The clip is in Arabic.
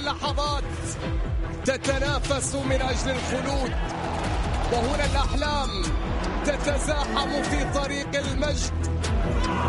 اللحظات تتنافس من أجل الخلود، وهنا الأحلام تتزاحم في طريق المجد.